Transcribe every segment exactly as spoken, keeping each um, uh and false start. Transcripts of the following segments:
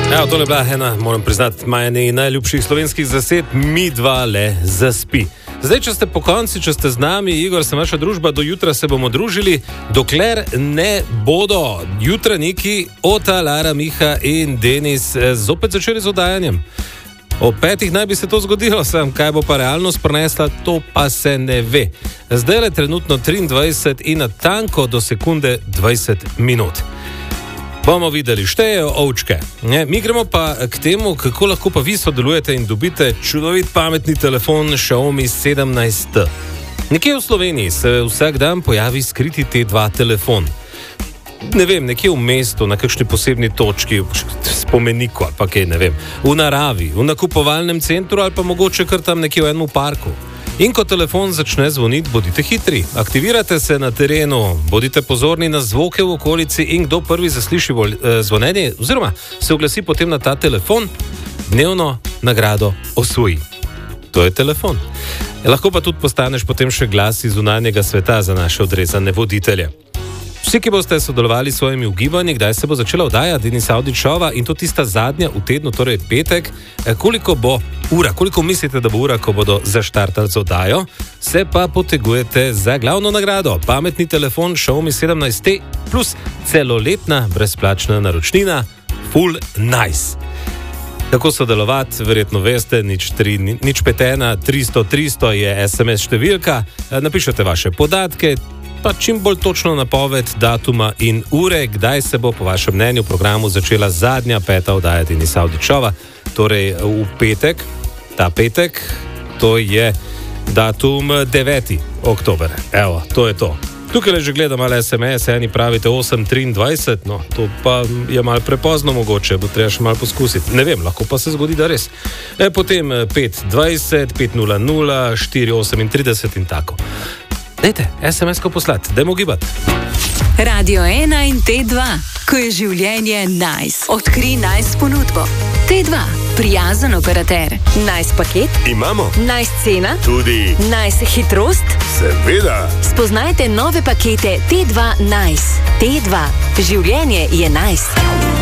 Ja, tole je bila ena, moram priznati, majeni najljubših slovenskih zased, Mi dva le zaspi. Zdaj, če ste po konci, če ste z nami, Igor, sem vaša družba, do jutra se bomo družili, dokler ne bodo jutranjiki Ota, Lara, Miha in Denis zopet začeli z oddajanjem. O petih naj bi se to zgodilo, sem, kaj bo pa realnost prinesla, to pa se ne ve. Zdaj je trenutno triindvajset in natanko do sekunde dvajset minut. Bomo videli, štejejo ovčke. Ne, mi gremo pa k temu, kako lahko pa vi sodelujete in dobite čudovit pametni telefon Xiaomi sedemnajst T. Nekje v Sloveniji se vsak dan pojavi skriti T dva telefon. Ne vem, nekje v mestu, na kakšni posebni točki, spomeniku ali pa kaj, ne vem, v naravi, v nakupovalnem centru ali pa mogoče kar tam nekje v enem parku. In ko telefon začne zvoniti, bodite hitri, aktivirate se na terenu, bodite pozorni na zvoke v okolici in kdo prvi zasliši vol, eh, zvonjenje oziroma se oglasi potem na ta telefon, dnevno nagrado osvoji. To je telefon. Lahko pa tudi postaneš potem še glas iz zunanjega sveta za naše odrezane voditelje. Vsi, ki boste sodelovali s svojimi ugibanji, kdaj se bo začela oddaja Denisa Avdićova in to tista zadnja v tednu, torej petek, koliko bo ura, koliko mislite, da bo ura, ko bodo zaštartali z oddajo, se pa potegujete za glavno nagrado. Pametni telefon Xiaomi sedemnajst T plus celoletna brezplačna naročnina Full Nice. Kako sodelovati, verjetno veste, nič, tri, nič pet ena tristo tristo je es em es številka, napišete vaše podatke, pa čim bolj točno napoved datuma in ure, kdaj se bo po vašem mnenju programu začela zadnja peta oddaja Denisa Avdićova, torej v petek, ta petek, to je datum deveti oktober. Evo, to je to. Tukaj le že gledam ali es em es, eni pravite osem triindvajset, no, to pa je malo prepozno mogoče, bo treba še malo poskusiti. Ne vem, lahko pa se zgodi, da res. E, potem pet dvajset, pet nula nula, štiri osemintrideset in tako. Dajte, es em es-ko poslati, dajmo gibati. Radio ena in T dva, ko je življenje nice. Odkri nice ponudbo. T dva, prijazen operater. Nice paket? Imamo. Nice cena? Tudi. Nice hitrost? Seveda. Spoznajte nove pakete T dva Nice. T dva, življenje je nice.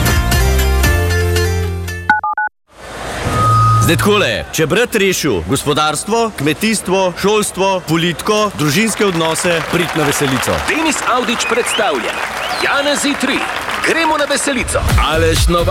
Zdaj takole, če brat rešil gospodarstvo, kmetijstvo, šolstvo, politiko, družinske odnose, prid na veselico. Denis Avdić predstavlja Janezi tri. Gremo na veselico. Aleš Nova.